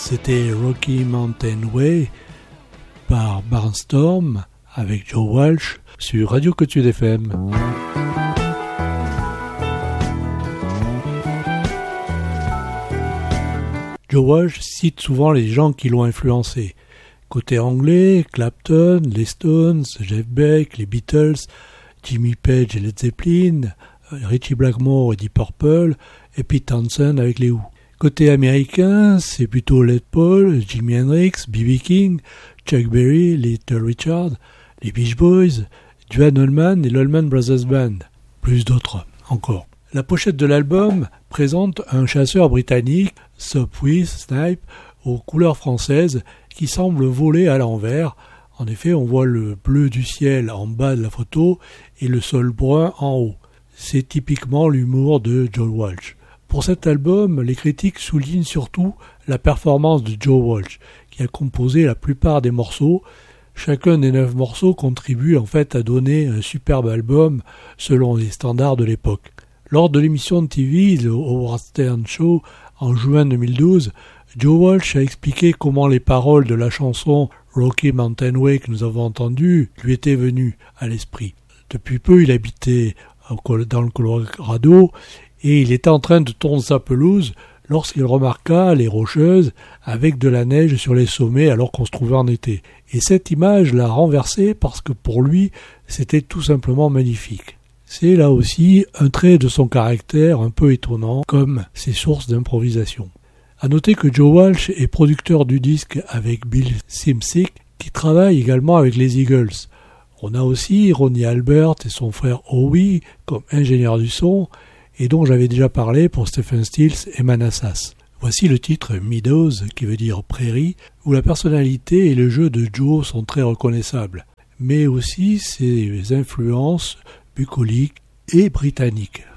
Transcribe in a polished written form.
c'était Rocky Mountain Way par Barnstorm avec Joe Walsh sur Radio Cotude FM. Joe Walsh cite souvent les gens qui l'ont influencé. Côté anglais, Clapton, les Stones, Jeff Beck, les Beatles, Jimmy Page et Led Zeppelin, Ritchie Blackmore et Deep Purple, et Pete Townshend avec les Who. Côté américain, c'est plutôt Led Paul, Jimi Hendrix, B.B. King, Chuck Berry, Little Richard, les Beach Boys, Duane Allman et l'Allman Brothers Band, plus d'autres encore. La pochette de l'album présente un chasseur britannique, Sopwith Snipe, aux couleurs françaises, qui semble voler à l'envers. En effet, on voit le bleu du ciel en bas de la photo et le sol brun en haut. C'est typiquement l'humour de Joe Walsh. Pour cet album, les critiques soulignent surtout la performance de Joe Walsh, qui a composé la plupart des morceaux. Chacun des 9 morceaux contribue en fait à donner un superbe album selon les standards de l'époque. Lors de l'émission de TV, The Howard Stern Show, en juin 2012, Joe Walsh a expliqué comment les paroles de la chanson Rocky Mountain Way que nous avons entendue lui étaient venues à l'esprit. Depuis peu, il habitait dans le Colorado et il était en train de tourner sa pelouse lorsqu'il remarqua les Rocheuses avec de la neige sur les sommets alors qu'on se trouvait en été. Et cette image l'a renversé parce que pour lui, c'était tout simplement magnifique. C'est là aussi un trait de son caractère un peu étonnant, comme ses sources d'improvisation. À noter que Joe Walsh est producteur du disque avec Bill Szymczyk, qui travaille également avec les Eagles. On a aussi Ronnie Albert et son frère Howie comme ingénieurs du son, et dont j'avais déjà parlé pour Stephen Stills et Manassas. Voici le titre Meadows, qui veut dire prairie, où la personnalité et le jeu de Joe sont très reconnaissables, mais aussi ses influences bucoliques et britanniques.